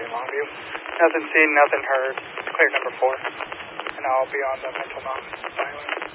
in Longview. Nothing seen, nothing heard. Clear number 4. And I'll be on the mental non-violence.